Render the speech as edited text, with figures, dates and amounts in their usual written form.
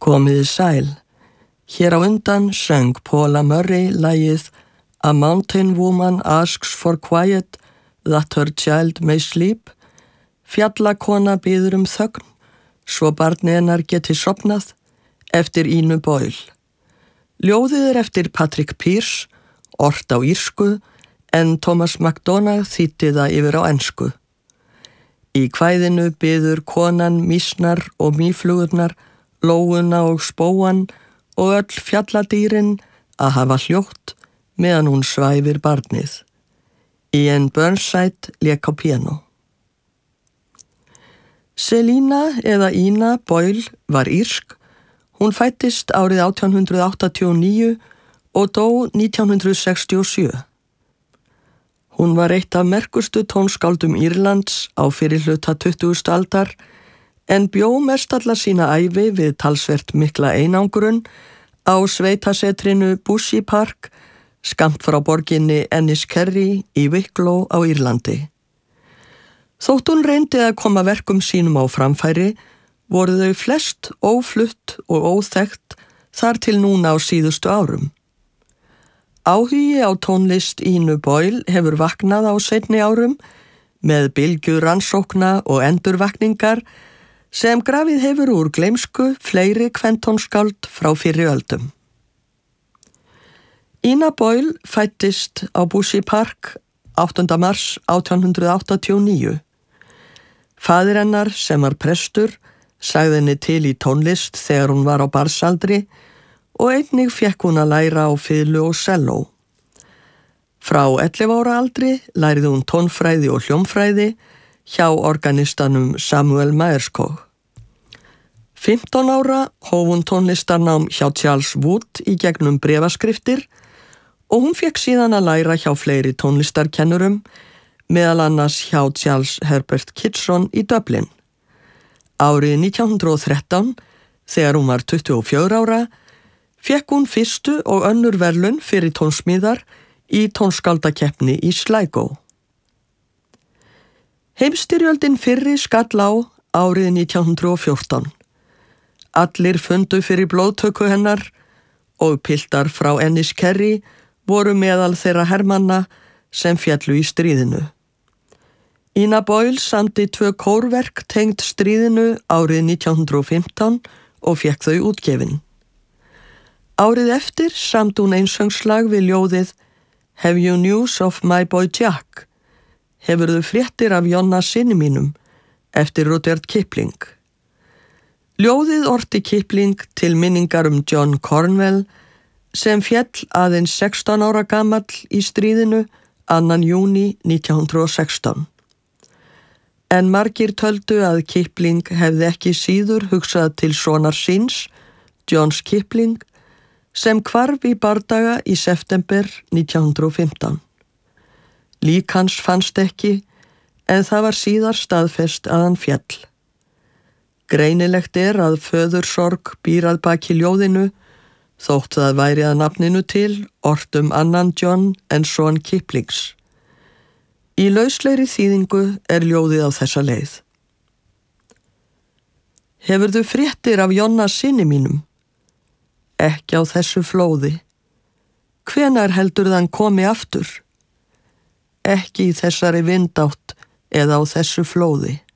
Komiði sæl. Hér á undan söng Paula Murray lagið A Mountain Woman Asks for Quiet That Her Child May Sleep. Fjallakona biður þögn, svo barnið hennar geti sofnað, eftir Ínu Boyle. Ljóðið eftir Patrick Pearse, ort á írsku, en Thomas MacDonagh þýddi það yfir á ensku. Í kvæðinu biður konan mýsnar og mýflugurnar, lóuna og spóan og öll fjalladýrin að hafa hljótt meðan hún svæfir barnið. Ian Burnside lék á píanó. Selina eða Ína Boyle var írsk. Hún fæddist árið 1889 og dó 1967. Hún var eitt af merkustu tónskáldum Írlands á fyrrihluta 20. aldar en bjó mestalla sína ævi við talsvert mikla einangrun á sveitasetrinu Bushy Park, skammt frá borginni Enniskerry í Wicklow á Írlandi. Þótt hún reyndi að koma verkum sínum á framfæri, voru þau flest óflutt og óþekkt þar til núna á síðustu árum. Áhugi á tónlist Ínu Boyle hefur vaknað á seinni árum með bylgju rannsókna og endurvakningar sem grafið hefur úr gleymsku fleiri kventónskáld frá fyrri öldum. Ína Boyle fæddist á Bushy Park 8. mars 1889. Faðir hennar, sem var prestur, sagði henni til í tónlist þegar hún var á barnsaldri og einnig fékk hún að læra á fiðlu og selló. Frá 11 ára aldri lærði hún tónfræði og hljómfræði hjá organistanum Samuel Meyerskog. 15 ára hóf hún tónlistarnám hjá Charles Wood í gegnum bréfaskriftir og hún fékk síðan að læra hjá fleiri tónlistarkennurum, meðal annars hjá Charles Herbert Kitson í Dublin. Árið 1913, þegar hún var 24 ára, fékk hún fyrstu og önnur verðlaun fyrir tónsmíðar í tónskáldakeppni í Sligo. Heimsstyrjöldin fyrri skall á árið 1914. Allir fundu fyrir blóðtöku hennar og piltar frá Enniskerry voru meðal þeirra hermanna sem féllu í stríðinu. Ína Boyle samdi 2 kórverk tengd stríðinu árið 1915 og fékk þau útgefin. Árið eftir samdi hún einsöngslag við ljóðið Have you news of my boy Jack? Hefurðu fréttir af Jonna syni mínum? Eftir Rudyard Kipling. Ljóðið orti Kipling til minningar John Cornwell sem féll aðeins 16 ára gamall í stríðinu 2. júní 1916. En margir töldu að Kipling hefði ekki síður hugsað til sonar síns, Johns Kipling, sem hvarf í bardaga í september 1915. Lík hans fannst ekki, en það var síðar staðfest að hann féll. Greinilegt að föðursorg býr að baki ljóðinu, þótt það væri að nafninu til ort annan John en son Kiplings. Í lauslegri þýðingu ljóðið á þessa leið. Hefurðu fréttir af Jonna syni mínum? Ekki á þessu flóði. Hvenær heldurðu hann komi aftur? Ekki í þessari vindátt eða á þessu flóði.